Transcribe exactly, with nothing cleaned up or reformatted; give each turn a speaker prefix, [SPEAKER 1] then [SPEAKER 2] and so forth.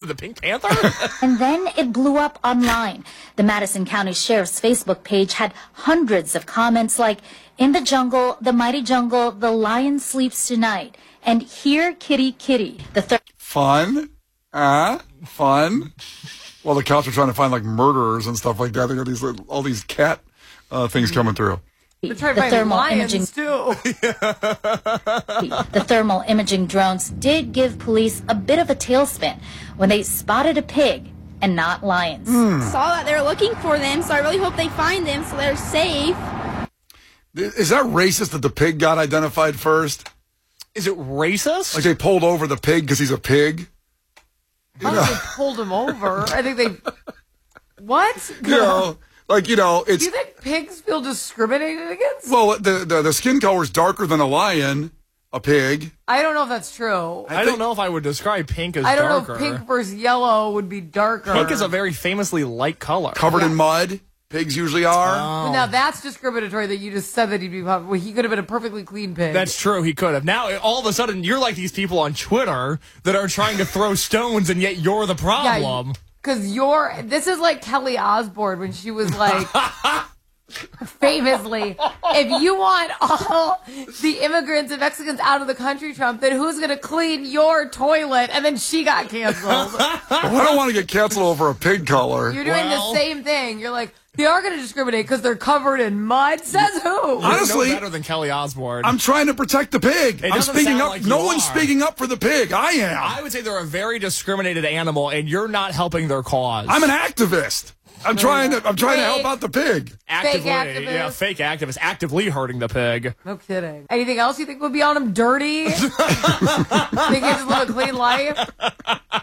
[SPEAKER 1] the Pink Panther?
[SPEAKER 2] And then it blew up online. The Madison County Sheriff's Facebook page had hundreds of comments like, "In the jungle, the mighty jungle, the lion sleeps tonight." And "Here, kitty, kitty." The third
[SPEAKER 3] Fun. Ah, fun. Well, the cops are trying to find, like, murderers and stuff like that. They got these, all these cat uh, things coming through.
[SPEAKER 4] They're trying to
[SPEAKER 2] the
[SPEAKER 4] find
[SPEAKER 2] thermal
[SPEAKER 4] lions,
[SPEAKER 2] imaging
[SPEAKER 4] too.
[SPEAKER 2] The thermal imaging drones did give police a bit of a tailspin when they spotted a pig and not lions.
[SPEAKER 5] Saw that they were looking for them, so I really hope they find them so they're safe.
[SPEAKER 3] Is that racist that the pig got identified first?
[SPEAKER 1] Is it racist?
[SPEAKER 3] Like they pulled over the pig because he's a pig?
[SPEAKER 4] How did they pulled him over? I think they... What?
[SPEAKER 3] You know, like, you know, it's...
[SPEAKER 4] Do you think pigs feel discriminated against?
[SPEAKER 3] Well, the, the, the skin color is darker than a lion, a pig.
[SPEAKER 4] I don't know if that's true.
[SPEAKER 1] I, I don't know if I would describe pink as
[SPEAKER 4] I don't
[SPEAKER 1] darker.
[SPEAKER 4] know if pink versus yellow would be darker.
[SPEAKER 1] Pink is a very famously light color.
[SPEAKER 3] Covered
[SPEAKER 4] Yeah.
[SPEAKER 3] in mud. Pigs usually are.
[SPEAKER 4] But now that's discriminatory that you just said that he'd be... Well, he could have been a perfectly clean pig.
[SPEAKER 1] That's true. He could have. Now, all of a sudden, you're like these people on Twitter that are trying to throw stones, and yet you're the problem.
[SPEAKER 4] Because you're... This is like Kelly Osbourne when she was like... famously, if you want all the immigrants and Mexicans out of the country, Trump, then who's going to clean your toilet? And then she got canceled.
[SPEAKER 3] Well, I don't want to get canceled over a pig color.
[SPEAKER 4] You're doing
[SPEAKER 1] Well-
[SPEAKER 4] the same thing. You're like, they are going to discriminate because they're covered in mud. Says who?
[SPEAKER 1] You're
[SPEAKER 3] Honestly,
[SPEAKER 1] no better than Kelly Osbourne.
[SPEAKER 3] I'm trying to protect the pig. I'm
[SPEAKER 1] doesn't
[SPEAKER 3] speaking
[SPEAKER 1] sound
[SPEAKER 3] up.
[SPEAKER 1] like
[SPEAKER 3] No
[SPEAKER 1] you
[SPEAKER 3] one's
[SPEAKER 1] are.
[SPEAKER 3] speaking up for the pig. I am.
[SPEAKER 1] I would say they're a very discriminated animal, and you're not helping their cause.
[SPEAKER 3] I'm an activist. I'm trying to. I'm trying to help
[SPEAKER 4] Fake.
[SPEAKER 3] out the pig.
[SPEAKER 1] actively,
[SPEAKER 4] activist.
[SPEAKER 1] yeah, fake activist, actively hurting the pig.
[SPEAKER 4] No kidding. Anything else you think would be on him dirty? Think he just live a clean life?